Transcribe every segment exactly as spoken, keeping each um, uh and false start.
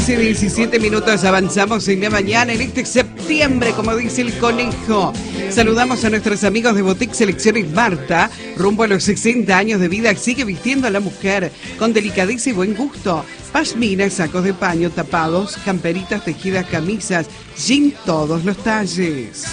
Hace diecisiete minutos avanzamos en la mañana en este septiembre, como dice el conejo. Saludamos a nuestros amigos de Boutique Selecciones Marta, rumbo a los sesenta años de vida, sigue vistiendo a la mujer con delicadeza y buen gusto. Pashminas, sacos de paño, tapados, camperitas, tejidas, camisas, jean, todos los talles.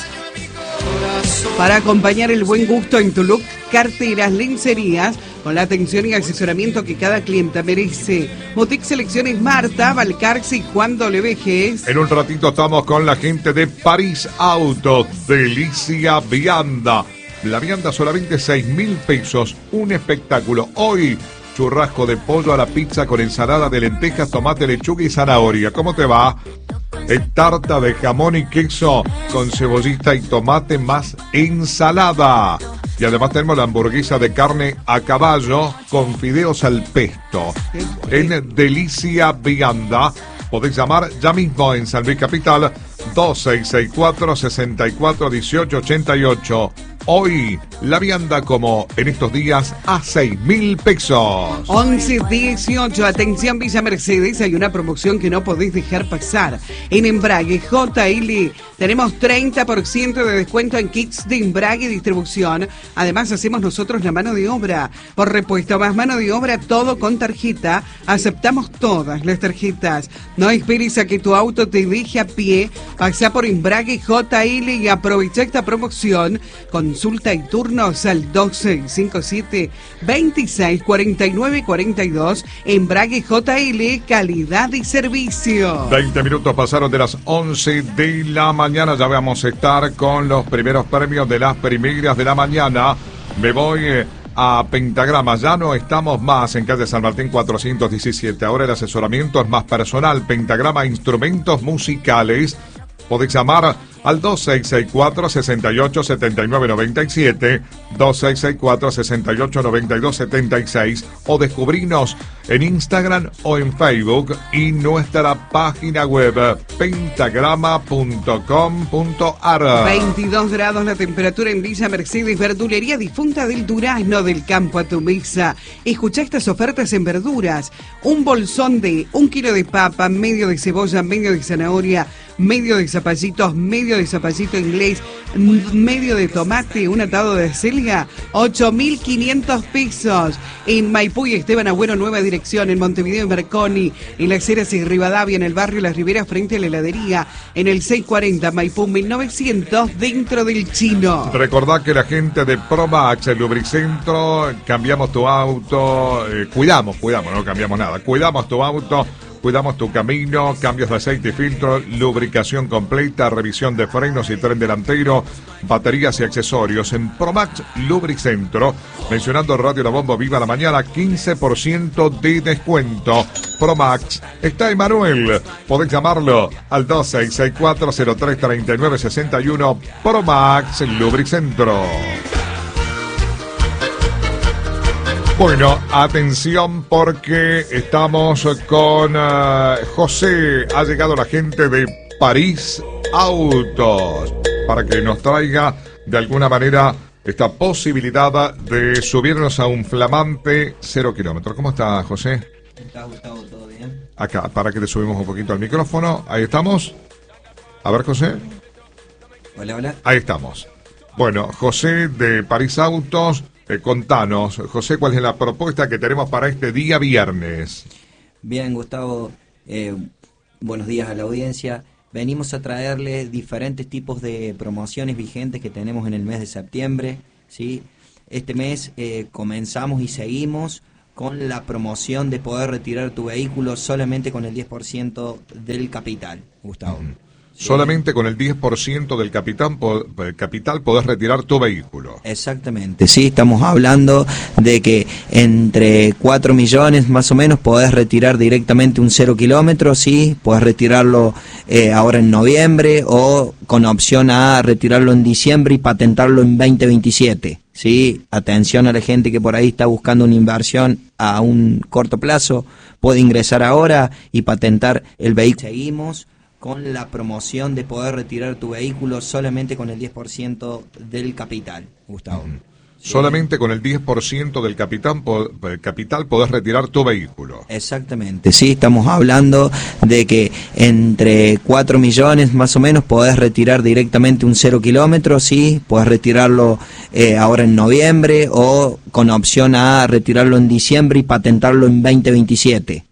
Para acompañar el buen gusto en tu look, carteras, lencerías, con la atención y asesoramiento que cada clienta merece. Boutique Selecciones Marta, Balcarce y Juan W G. En un ratito estamos con la gente de París Auto, Delicia Vianda. La vianda solamente seis mil pesos, un espectáculo. Hoy, churrasco de pollo a la pizza con ensalada de lentejas, tomate, lechuga y zanahoria. ¿Cómo te va? Es tarta de jamón y queso con cebollita y tomate más ensalada. Y además tenemos la hamburguesa de carne a caballo con fideos al pesto. En Delicia Vianda. Podés llamar ya mismo en San Luis Capital dos seis seis cuatro, seis cuatro uno ocho ocho ocho. Hoy la vianda como en estos días a seis mil pesos. once dieciocho, atención Villa Mercedes, hay una promoción que no podés dejar pasar. En Embrague J L tenemos treinta por ciento de descuento en kits de embrague y distribución. Además hacemos nosotros la mano de obra. Por repuesto más mano de obra, todo con tarjeta. Aceptamos todas las tarjetas. No esperes a que tu auto te deje a pie. Pasá por Embrague J L y aprovecha esta promoción. Consulta y turnos al dos seis cinco siete, dos seis cuatro nueve cuatro dos. Embrague J L, calidad y servicio. veinte minutos pasaron de las once de la mañana. Ya vamos a estar con los primeros premios de las primeras de la mañana. Me voy eh, a Pentagrama. Ya no estamos más en calle San Martín cuatrocientos diecisiete. Ahora el asesoramiento es más personal. Pentagrama Instrumentos Musicales. Podés llamar al dos seis seis cuatro, seis ocho siete nueve nueve siete, dos seis seis cuatro, seis ocho nueve dos siete seis o descubrinos en Instagram o en Facebook y nuestra página web pentagrama punto com punto ar. veintidós grados la temperatura en Villa Mercedes, verdulería difunta del Durazno, del campo a tu mesa. Escuchá estas ofertas en verduras. Un bolsón de un kilo de papa, medio de cebolla, medio de zanahoria, medio de zapallitos, medio de zapallito inglés, medio de tomate, un atado de acelga, ocho mil quinientos pesos. En Maipú y Esteban Agüero, nueva dirección. En Montevideo y Marconi, en Las Heras y Rivadavia, en el barrio Las Riberas, frente a la heladería, en el seiscientos cuarenta Maipú mil novecientos, dentro del Chino. Recordá que la gente de Promax, el Lubricentro, cambiamos tu auto, eh, cuidamos, cuidamos, no cambiamos nada, cuidamos tu auto. Cuidamos tu camino, cambios de aceite y filtro, lubricación completa, revisión de frenos y tren delantero, baterías y accesorios. En Promax Lubricentro, mencionando Radio La Bomba Viva la Mañana, quince por ciento de descuento. Promax está Emanuel. Podés llamarlo al dos seis seis cuatro, cero tres tres nueve seis uno. Promax Lubricentro. Bueno, atención porque estamos con uh, José. Ha llegado la gente de París Autos para que nos traiga de alguna manera esta posibilidad de subirnos a un flamante cero kilómetros. ¿Cómo está, José? ¿Cómo está, Gustavo? ¿Todo bien? Acá, para que le subimos un poquito al micrófono. Ahí estamos. A ver, José. Hola, hola. Ahí estamos. Bueno, José de París Autos. Eh, contanos, José, ¿cuál es la propuesta que tenemos para este día viernes? Bien, Gustavo, eh, buenos días a la audiencia. Venimos a traerles diferentes tipos de promociones vigentes que tenemos en el mes de septiembre, ¿sí? Este mes eh, comenzamos y seguimos con la promoción de poder retirar tu vehículo solamente con el diez por ciento del capital, Gustavo. Uh-huh. Solamente con el diez por ciento del capital, el capital podés retirar tu vehículo. Exactamente, sí, estamos hablando de que entre cuatro millones más o menos podés retirar directamente un cero kilómetro, sí, podés retirarlo eh, ahora en noviembre o con opción a retirarlo en diciembre y patentarlo en veinte veintisiete. Sí, atención a la gente que por ahí está buscando una inversión a un corto plazo, puede ingresar ahora y patentar el vehículo. Seguimos con la promoción de poder retirar tu vehículo solamente con el diez por ciento del capital, Gustavo. Uh-huh. Solamente con el diez por ciento del capital, capital podés retirar tu vehículo. Exactamente, sí, estamos hablando de que entre cuatro millones más o menos podés retirar directamente un cero kilómetro, sí, podés retirarlo eh, ahora en noviembre o con opción a retirarlo en diciembre y patentarlo en veinte veintisiete.